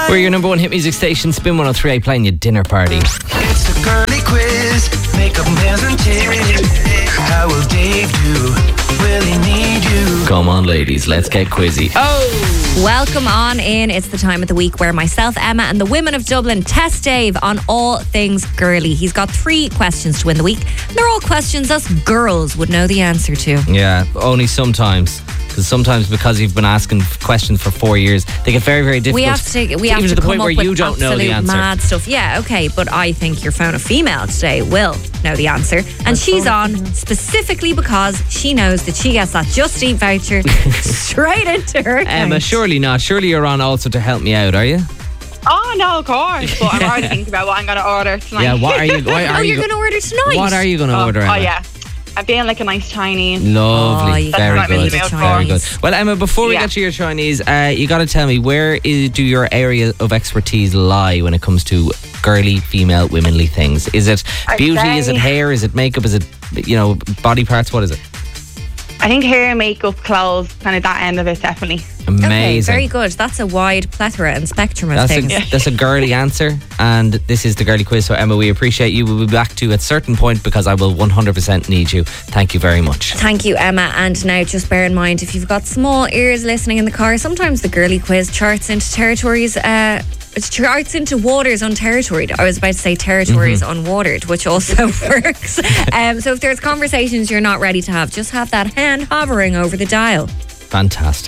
We're your number one hit music station, Spin 103, playing your dinner party. It's the girly quiz. Makeup and pants and tips. How will Dave do? Will he need you? Come on, ladies, let's get quizzy. Welcome on in. It's the time of the week where myself, Emma, and the women of Dublin test Dave on all things girly. He's got 3 questions to win the week. They're all questions us girls would know the answer to. Yeah, only sometimes. Because you've been asking questions for 4 years, they get very, very difficult. We have to even to the come point up where with you don't know the absolute answer. mad stuff. Yeah, okay, but I think your phone a female today will know the answer, and she's on specifically because she knows that she gets that Just Eat voucher straight into her account. Emma, surely not. Surely you're on also to help me out, are you? Oh no, of course. But I'm already thinking about what I'm going to order tonight. Yeah, what are you? You're going to order tonight? What are you going to order, Emma? Oh yeah, I'm being like a nice Chinese. Lovely, Oh, very that's what I'm good, in the mood very for. good. Well, Emma, before we get to your Chinese, you got to tell me, do your area of expertise lie when it comes to girly, female, womanly things? Is it beauty? Is it hair? Is it makeup? Is it body parts? What is it? I think hair, makeup, clothes, kind of that end of it, definitely. Amazing. Okay, very good. That's a wide plethora and spectrum of things. That's a girly answer, and this is the girly quiz. So Emma, we appreciate you. We'll be back to you at a certain point because I will 100% need you. Thank you very much. Thank you, Emma. And now just bear in mind, if you've got small ears listening in the car, sometimes the girly quiz charts into territories. It charts into waters unterritoried. I was about to say territories unwatered, which also works. So if there's conversations you're not ready to have, just have that hand hovering over the dial. Fantastic.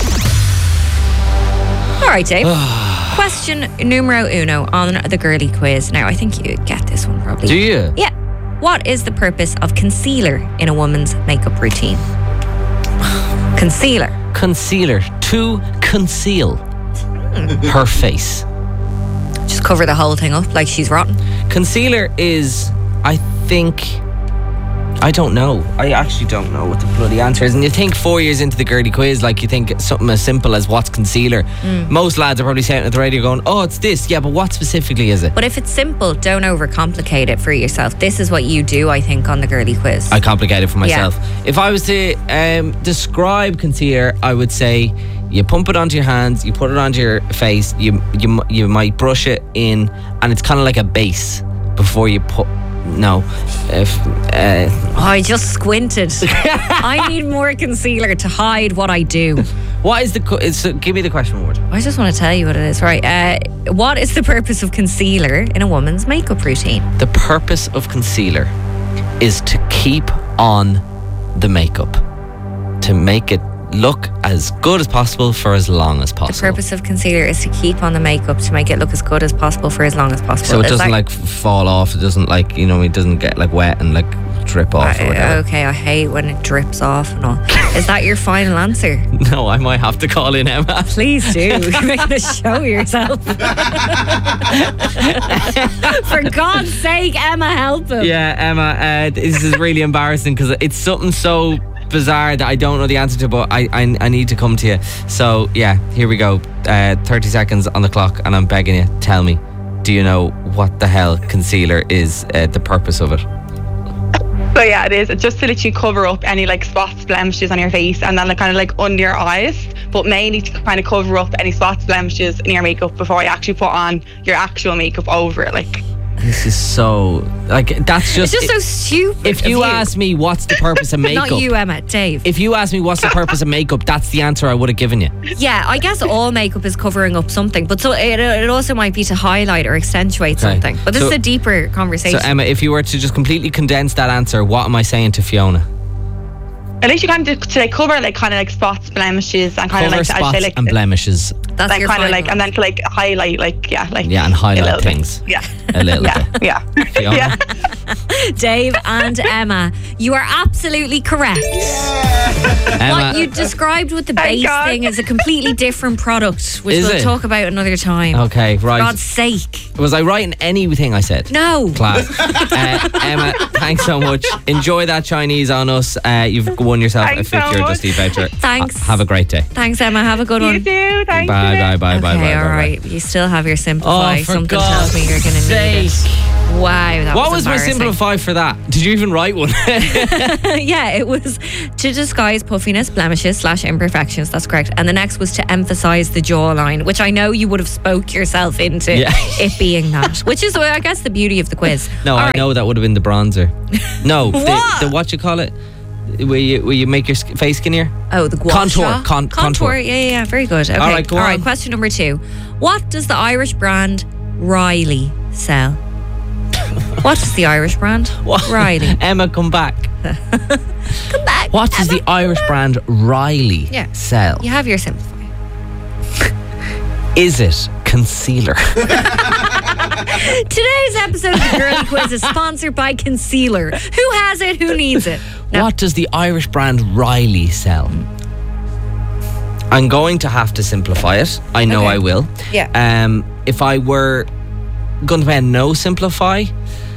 All right, Dave. Question numero uno on the girly quiz. Now, I think you get this one probably. Do you? Yeah. What is the purpose of concealer in a woman's makeup routine? Concealer. Concealer. To conceal her face. Just cover the whole thing up like she's rotten. Concealer is, I don't know. I actually don't know what the bloody answer is. And you think 4 years into the girly quiz, like you think something as simple as what's concealer. Most lads are probably saying at the radio going, oh, it's this. Yeah, but what specifically is it? But if it's simple, don't overcomplicate it for yourself. This is what you do, I think, on the girly quiz. I complicate it for myself. If I was to describe concealer, I would say you pump it onto your hands, you put it onto your face, you might brush it in, and it's kind of like a base before you put... I just squinted. I need more concealer to hide what I do. What is give me the question word. I just want to tell you what it is. Right. What is the purpose of concealer in a woman's makeup routine? The purpose of concealer is to keep on the makeup, to make it look as good as possible for as long as possible. The purpose of concealer is to keep on the makeup to make it look as good as possible for as long as possible. So it doesn't fall off. It doesn't it doesn't get wet and drip off or whatever. Okay, I hate when it drips off and all. Is that your final answer? No, I might have to call in Emma. Please do. You're making a show of yourself. For God's sake, Emma, help him. Yeah, Emma, this is really embarrassing because it's something so bizarre that I don't know the answer to, but I need to come to you. So yeah, here we go. 30 seconds on the clock, and I'm begging you, tell me, do you know what the hell concealer is, the purpose of it? So yeah, it is. It's just to literally cover up any spots, blemishes on your face, and then kind of under your eyes, but mainly to kind of cover up any spots, blemishes in your makeup before you actually put on your actual makeup over it. This is so that's just. It's just so stupid. If you ask me what's the purpose of makeup, not you, Emma, Dave. If you ask me what's the purpose of makeup, that's the answer I would have given you. Yeah, I guess all makeup is covering up something, but so it also might be to highlight or accentuate something. But this is a deeper conversation. So Emma, if you were to just completely condense that answer, what am I saying to Fiona? At least you kind of to cover spots, blemishes, and kind cover of spots and blemishes. That's your kind of final and then to highlight and highlight things. Yeah, a little bit. Yeah. Fiona? Yeah. Dave and Emma, you are absolutely correct. Emma, What you described with the base thing is a completely different product, which Is we'll it? talk about another time. Okay, right. For God's sake. Was I right in anything I said? No. Class. Emma, thanks so much. Enjoy that Chinese on us. You've won yourself Thanks a 50 so Just Eat voucher. Thanks. Have a great day. Thanks, Emma. Have a good one. You too. Thanks. Bye. Okay, all right. You still have your simplify. Oh, for Something God's tells me you're going to need it. sake. Wow, that What was my embarrassing. simplify for that? Did you even write one? Yeah, it was to disguise puffiness, blemishes / imperfections. That's correct. And the next was to emphasize the jawline, which I know you would have spoke yourself into it being that, which is, I guess, the beauty of the quiz. No, All I right. know that would have been the bronzer. No, What? the what you call it? Where you make your face skinnier? Oh, the gua Contour, sha? contour. Contour. Yeah. Very good. Okay. All right, go on. Question number 2. What does the Irish brand Riley sell? What does the Irish brand Riley? Emma, come back. Come back. What does the Irish brand Riley Yeah. sell? You have your simplify. Is it concealer? Today's episode of the Girly Quiz is sponsored by Concealer. Who has it? Who needs it? No. What does the Irish brand Riley sell? I'm going to have to simplify it. I know Okay. I will. Yeah. If I were going to have no simplify,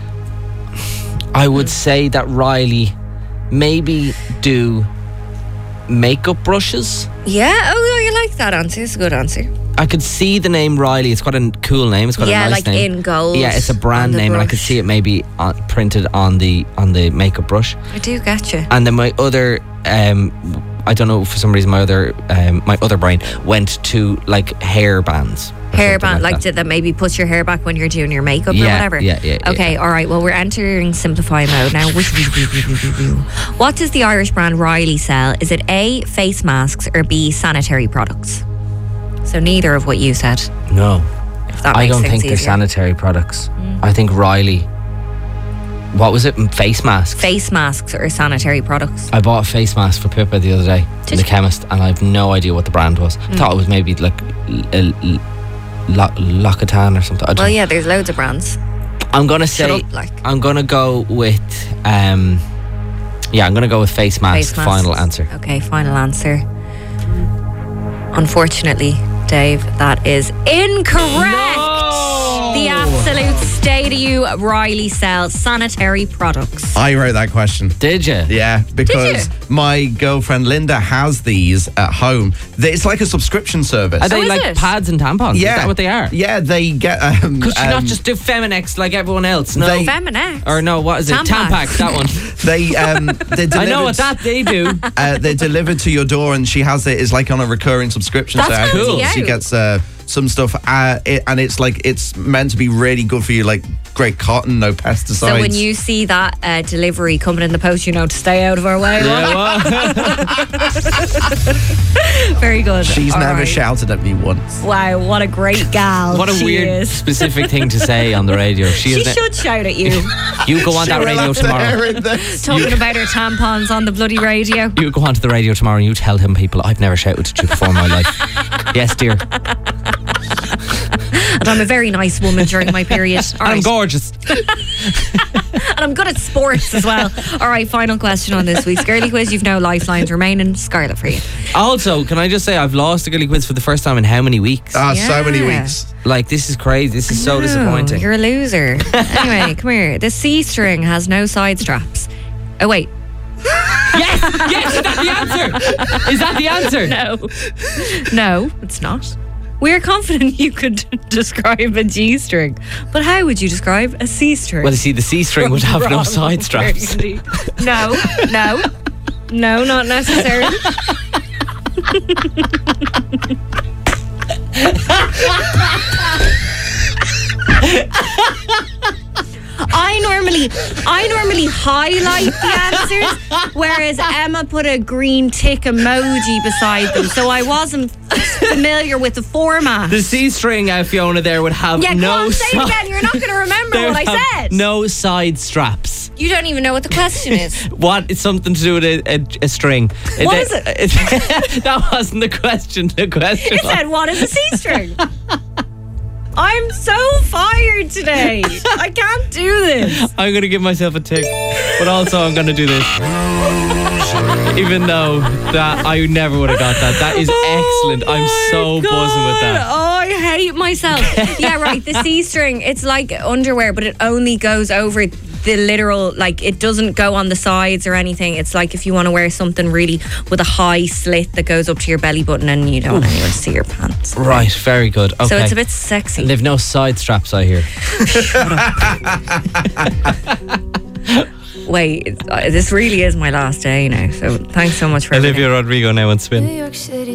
I would say that Riley maybe do makeup brushes. Yeah. Oh, you like that answer. It's a good answer. I could see the name Riley. It's got a cool name. It's got Yeah, a nice like name. in gold Yeah, it's a brand on the name, and I could brush. see it maybe printed on the makeup brush. I do get you. And then my other, I don't know, for some reason my other brain went to like hair bands. or Hair something band, like that. that maybe puts your hair back when you're doing your makeup or Yeah, whatever. yeah, Okay, all right. Well, we're entering simplify mode now. What does the Irish brand Riley sell? Is it A, face masks, or B, sanitary products? So neither of what you said. No, If that I makes don't things think they're easier. sanitary products. I think Riley. What was it? Face masks. Face masks or sanitary products. I bought a face mask for Pippa the other day in the chemist, and I have no idea what the brand was. I thought it was maybe like L'Occitane or something. I don't Well, know. yeah, there's loads of brands. I'm gonna Shut say up, like. I'm gonna go with I'm gonna go with face mask. Face masks. Final answer. Okay, final answer. Unfortunately, Dave, that is incorrect. The absolute state of you, Riley sells sanitary products. I wrote that question. Did you? Yeah, because my girlfriend Linda has these at home. It's like a subscription service. Are they is like it? pads and tampons? yeah, Is that what they are? Yeah, they get. Could you not just do Feminex like everyone else? No. They- Feminine. or no, what is it? Tampax. Tampax, that one. They're delivered, I know what that they do. they're delivered to your door, and she has it. It's like on a recurring subscription. That's so cool. She gets some stuff, and it's like it's meant to be really good for you, like great cotton, no pesticides. So when you see that delivery coming in the post, you know to stay out of our way. Yeah, well, Very good. She's All never right. shouted at me once. Wow, what a great gal. what a she weird is. specific thing to say on the radio. She should shout at you, You go on that radio tomorrow. talking about her tampons on the bloody radio. You go onto the radio tomorrow and you tell him, people, I've never shouted at you before in my life. Yes, dear. And I'm a very nice woman during my period. All I'm right. gorgeous. And I'm good at sports as well. All right, final question on this week's Girly Quiz. You've no lifelines remaining. Scarlett for you. Also, can I just say, I've lost the girly quiz for the first time in how many weeks? So many Yeah. weeks. Like, this is crazy. This is so disappointing. You're a loser. Anyway, come here. The C string has no side straps. Oh, wait. Yes, is that the answer? Is that the answer? No, it's not. We're confident you could describe a G string. But how would you describe a C string? Well, you see, the C string would have no Wrong. side straps. No, not necessarily. I normally highlight the answers, whereas Emma put a green tick emoji beside them, so I wasn't familiar with the format. The C string, Fiona, there would have Yeah, no come on, say it side- again. You're not going to remember they what would I have said. No side straps. You don't even know what the question is. What? It's something to do with a string. What is it? That wasn't the question. The question It was, said, what is a C string? I'm so fired today. I can't do this. I'm going to give myself a tick, but also I'm going to do this. Even though that I never would have got that. That is excellent. I'm so buzzing with that. Oh, I hate myself. Yeah, right. The C string, it's like underwear, but it only goes over the literal, like it doesn't go on the sides or anything. It's like if you want to wear something really with a high slit that goes up to your belly button and you don't want anyone to see your pants. Right, very good. Okay. So it's a bit sexy. And they've no side straps, I hear. Wait, this really is my last day now. So thanks so much for Olivia Rodrigo now on Spin. New York City